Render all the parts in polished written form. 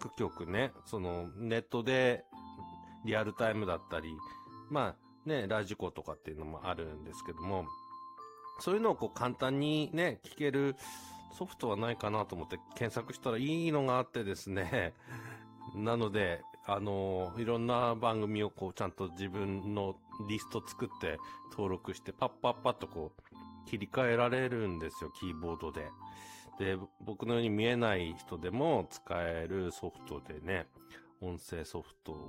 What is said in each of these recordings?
各局ね、ネットでリアルタイムだったり、まあね、ラジコとかっていうのもあるんですけども、そういうのをこう簡単にね、聞けるソフトはないかなと思って検索したらいいのがあってですね。なので、いろんな番組をこうちゃんと自分のリスト作って登録してパッパッパッとこう切り替えられるんですよ、キーボードで。で、僕のように見えない人でも使えるソフトでね、音声ソフ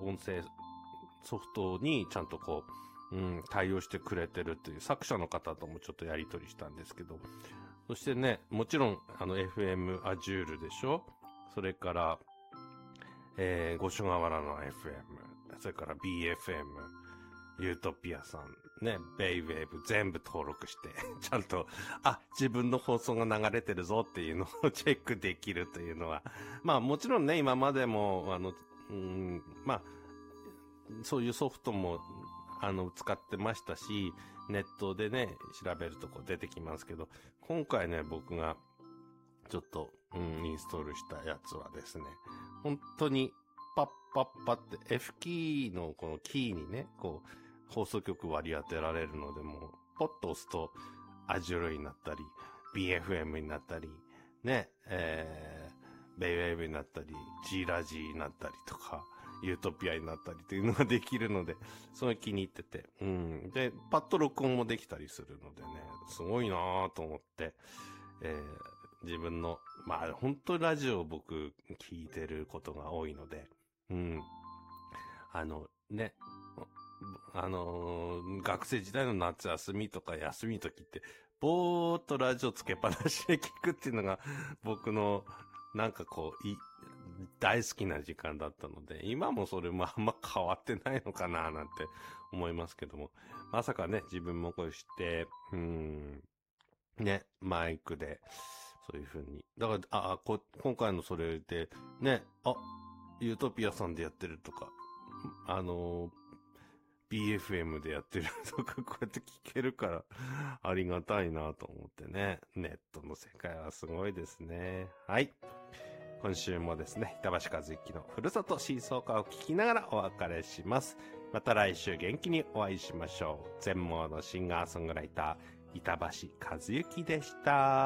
トにちゃんとこう、対応してくれてるっていう作者の方ともちょっとやり取りしたんですけど、そしてね、もちろんFM Azure でしょ？それから、五所川原の FM、それから BFM、ユートピアさん、ね、ベイウェーブ全部登録して、ちゃんと、自分の放送が流れてるぞっていうのをチェックできるというのは、まあもちろんね、今までも、まあ、そういうソフトも、使ってましたし、ネットでね、調べるとこ出てきますけど、今回ね、僕が、ちょっと、インストールしたやつはですね、本当に、パッパッパって、F キーのこのキーにね、こう、放送局割り当てられるので、もう、ポッと押すと、Azure になったり、BFM になったり、ね、ベイウェーブになったり、G ラジになったりとか、ユートピアになったりっていうのができるので、それ気に入ってて、で、パッと録音もできたりするのでね、すごいなぁと思って、自分の、まあ、本当にラジオを僕聞いてることが多いので、ね、学生時代の夏休みとか休みの時って、ぼーっとラジオつけっぱなしで聞くっていうのが僕のなんかこう、大好きな時間だったので、今もそれもあんま変わってないのかななんて思いますけども、まさかね、自分もこうして、ね、マイクで、そういう風に。だから、今回のそれで、ね、ユートピアさんでやってるとか、BFM でやってるとか、こうやって聞けるから、ありがたいなと思ってね。ネットの世界はすごいですね。はい。今週もですね、板橋和之のふるさとシーソーカーを聞きながらお別れします。また来週元気にお会いしましょう。全盲のシンガーソングライター、板橋和之でした。